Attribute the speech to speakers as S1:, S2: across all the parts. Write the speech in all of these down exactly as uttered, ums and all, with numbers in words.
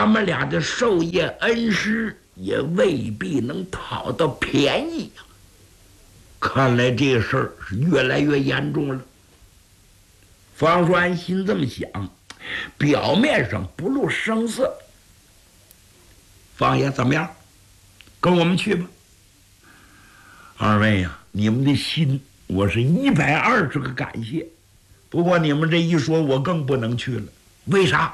S1: 他们俩的授业恩师也未必能讨到便宜呀、啊。看来这事儿是越来越严重了。方说安心这么想，表面上不露声色。方爷怎么样？跟我们去吧。二位呀、啊，你们的心我是一百二十个感谢。不过你们这一说，我更不能去了。为啥？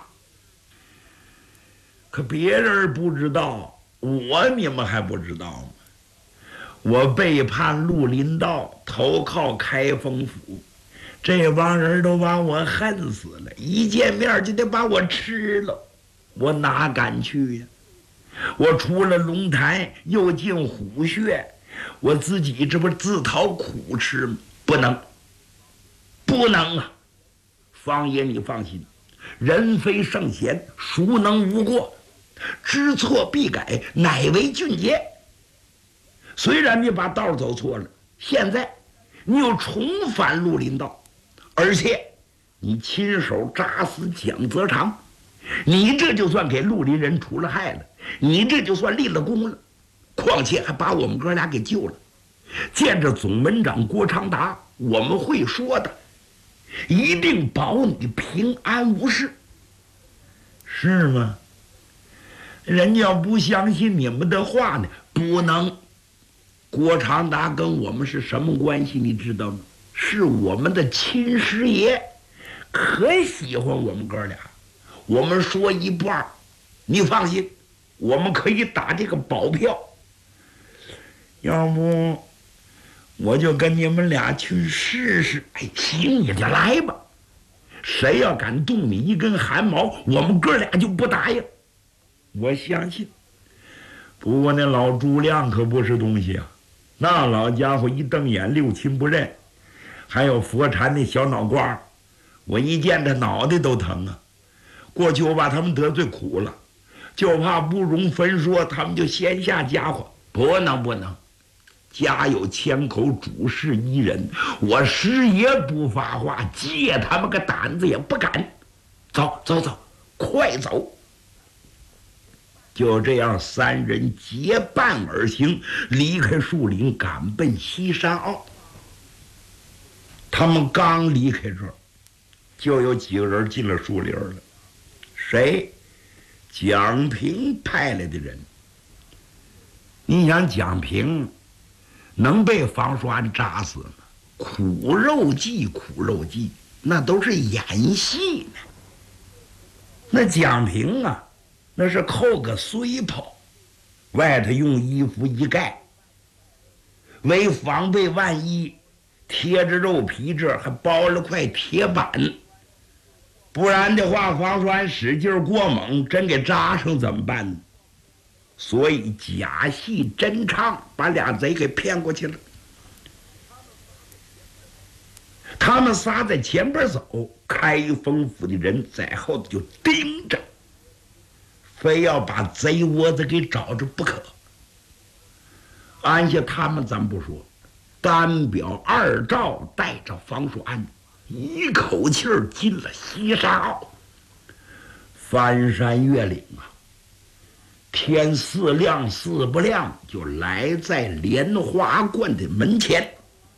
S1: 可别人不知道，我你们还不知道吗？我背叛绿林道，投靠开封府，这帮人都把我恨死了，一见面就得把我吃了，我哪敢去呀？我出了龙潭，又进虎穴，我自己这不自讨苦吃吗？不能，不能啊！方爷，你放心，人非圣贤，孰能无过？知错必改，乃为俊杰。虽然你把道走错了，现在你又重返绿林道，而且你亲手扎死蒋泽长，你这就算给绿林人除了害了，你这就算立了功了。况且还把我们哥俩给救了。见着总门长郭长达，我们会说的，一定保你平安无事。是吗？人家要不相信你们的话呢，不能。郭长达跟我们是什么关系你知道吗？是我们的亲师爷，可喜欢我们哥俩。我们说一半，你放心，我们可以打这个保票。要不我就跟你们俩去试试。哎，行，你就来吧。谁要敢动你一根汗毛，我们哥俩就不答应。我相信。不过那老朱亮可不是东西啊，那老家伙一瞪眼六亲不认，还有佛禅那小脑瓜，我一见他脑袋都疼啊。过去我把他们得罪苦了，就怕不容分说，他们就先下家伙。不能不能，家有千口，主事一人，我师爷不发话，借他们个胆子也不敢。走走走，快走。就这样，三人结伴而行，离开树林，赶奔西山坳。他们刚离开这儿，就有几个人进了树林了。谁？蒋平派来的人。你想蒋平能被房叔安扎死吗？苦肉计，苦肉计，那都是演戏呢。那蒋平啊，那是扣个碎袍，外头用衣服一盖，为防备万一，贴着肉皮，这还包了块铁板，不然的话，房栓使劲过猛，真给扎上怎么办呢？所以假戏真唱，把俩贼给骗过去了。他们仨在前边走，开封府的人在后头就盯着，非要把贼窝子给找着不可。按下他们咱不说，单表二赵带着房叔安一口气儿进了西沙坳。翻山越岭啊，天似亮似不亮，就来在莲花观的门前。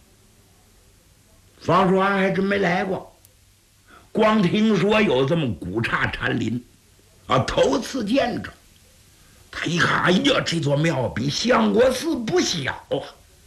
S1: 房叔安还真没来过，光听说有这么古刹禅林啊，头次见着。他一看，哎呀，这座庙比相国寺不小啊！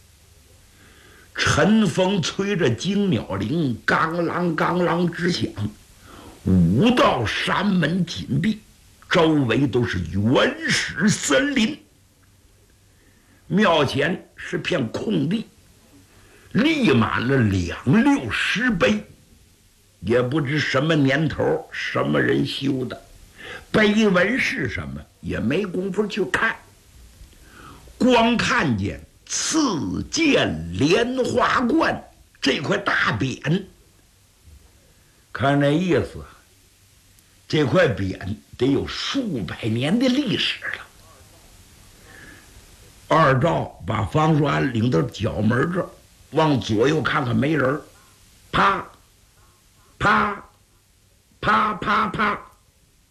S1: 晨风吹着惊鸟铃，刚啷刚啷直响。五道山门紧闭，周围都是原始森林。庙前是片空地，立满了两溜石碑，也不知什么年头，什么人修的，碑文是什么也没工夫去看，光看见赐建莲花观这块大匾，看那意思，这块匾得有数百年的历史了。二赵把方叔安领到角门这儿，往左右看看没人，啪啪啪啪啪，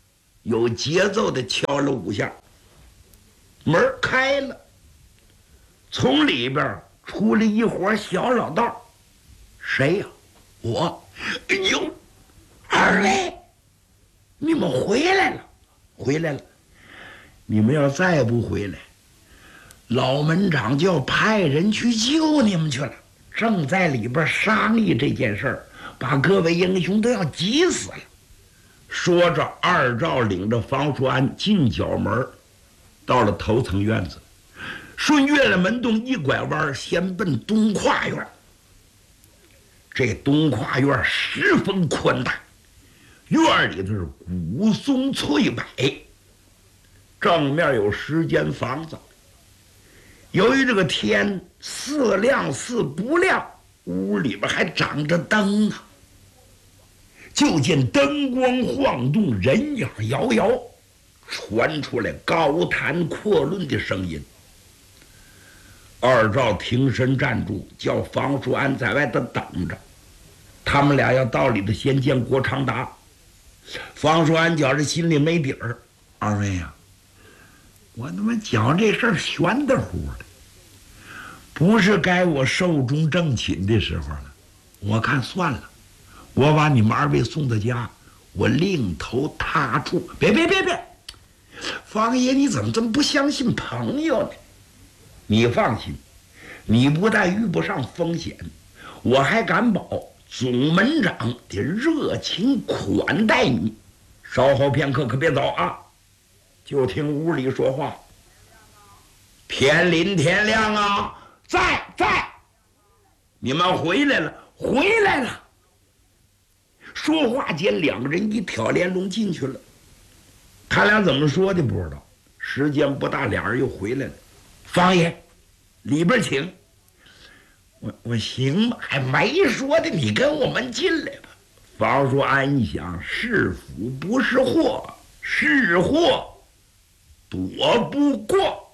S1: 有节奏的敲了五下，门开了，从里边出了一伙小老道。谁呀？我。哎呦，二位，你们回来了，回来了。你们要再不回来，老门长就要派人去救你们去了。正在里边商议这件事儿，把各位英雄都要急死了。说着，二赵领着房叔安进角门，到了头层院子，顺越了门洞一拐弯，先奔东跨院。这东跨院十分宽大，院里头是古松翠柏，正面有十间房子。由于这个天似亮似不亮，屋里边还长着灯呢。就见灯光晃动，人影摇摇，传出来高谈阔论的声音。二赵停身站住，叫房叔安在外头等着。他们俩要到里头先见郭长达。房叔安觉着心里没底儿，二位呀、啊，我他妈讲这事儿悬得乎的，不是该我寿终正寝的时候了。我看算了，我把你们二位送到家，我另投他处。别别别别，方爷你怎么这么不相信朋友呢？你放心，你不但遇不上风险，我还敢保总门长得热情款待你。稍后片刻可别走啊！就听屋里说话：天临天亮啊，在在，你们回来了，回来了。说话间，两个人一挑帘笼进去了。他俩怎么说的不知道，时间不大，俩人又回来了。方爷，里边请。我我行吧，还没说的，你跟我们进来吧。房叔安一想，是福不是祸，是祸躲不过。